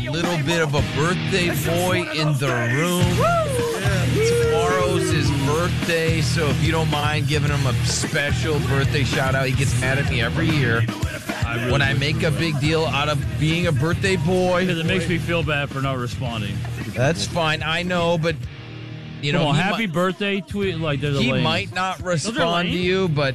little bit of a birthday boy in the room. Tomorrow's his birthday, so if you don't mind giving him a special birthday shout out, he gets mad at me every year when I make a big deal out of being a birthday boy. Because it makes me feel bad for not responding. That's fine, I know, but you know, happy birthday tweet. Like he might not respond to you, but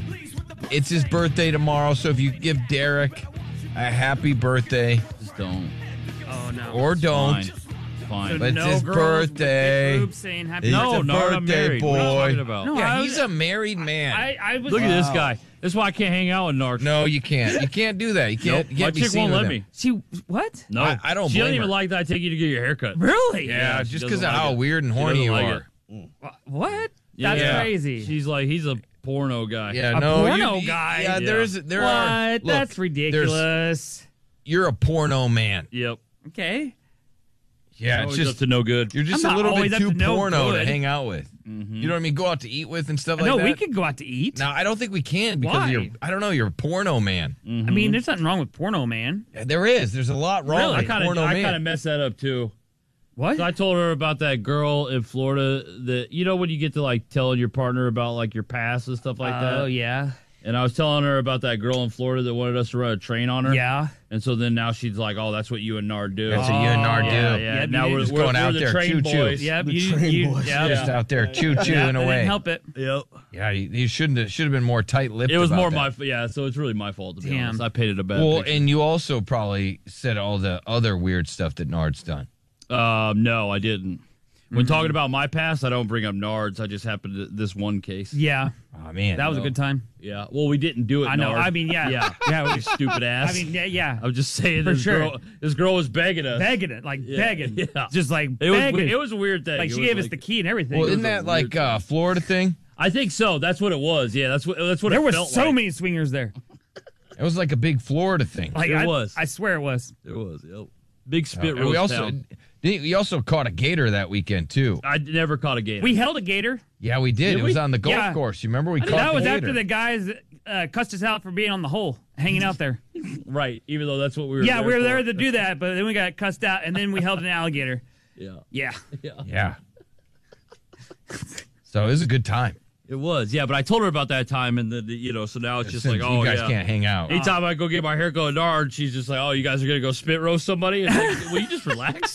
it's his birthday tomorrow, so if you give Derek a happy birthday, just don't. Oh no. Or don't. Fine. So But it's no his girls birthday. with saying happy He's birthday. a no, I'm birthday married. What are you boy. talking about? No, Yeah, I he's was- a married man. I was. Look at this guy. That's why I can't hang out with Narc. No, you can't. You can't do that. You can't. Nope. You My can't be chick seen won't with let him. me. She what? No, I don't She doesn't blame even her. like that I take you to get your haircut. Really? Yeah, she just doesn't because of like how it. weird and She horny you doesn't like are. it. What? That's Yeah. crazy. She's like, he's a porno guy. Yeah, A no, porno guy? Yeah, Yeah. there what? are. Look, That's ridiculous. You're a porno man. Yep. Okay. Yeah, it's Always just up to no good. you're just I'm a not little bit always up too to no porno to good. hang out with. You know what I mean? Go out to eat with and stuff like No, that. we could go out to eat. No, I don't think we can because Why? you're. I don't know. You're a porno man. I mean, there's nothing wrong with porno, man. Yeah, there is. There's a lot wrong I with kind porno of man. messed that up too. What? So I told her about that girl in Florida that when you get to like telling your partner about like your past and stuff like that. Oh yeah. And I was telling her about that girl in Florida that wanted us to run a train on her. Yeah. And so then now she's like, "Oh, that's what you and Nard do." That's what you and Nard do. Yeah. Yep, now you we're, just we're, going we're out the there, train choo-choo. boys. Yep. The You, train you, boys. yeah. Just out there choo choo Yeah, in a I way. didn't help it. Yep. Yeah, you shouldn't have. Should have been more tight lipped. It was more that. my so it's really my fault to be Damn. honest. I painted a bad Well, picture. and you also probably said all the other weird stuff that Nard's done. No, I didn't. When talking about my past, I don't bring up Nards. I just happened to this one case. Yeah. Oh man, That was a good time. Yeah. Well, we didn't do it. I know. Nard. I mean, yeah. Yeah. Yeah. You stupid ass. I mean, yeah. I was just saying For this sure. girl was begging us. Begging it, like begging. Yeah. Just like It was begging. it was a weird thing. like It she was gave us like- the key and everything. Well, It isn't was a that like weird Florida thing? I think so. That's what it was. Yeah, that's what there it was felt so like. many swingers there. It was like a big Florida thing. Like It was. I swear it was. There was. Yep. Big spit And roast town. we also caught a gator that weekend too. I never caught a gator. We held a gator. Yeah, we did. Did It was we? on the golf Yeah. course. You remember we caught That the was gator. after the guys cussed us out for being on the hole, hanging out there. right, even though that's what we were. Yeah, we were there for. to do that, but then we got cussed out, and then we held an alligator. Yeah, Yeah. Yeah. So it was a good time. it was. Yeah, but I told her about that time, and so now it's just like, you guys yeah. can't hang out. Anytime I go get my hair going Nard, she's just like, "Oh, you guys are gonna go spit roast somebody." It's like, will you just relax?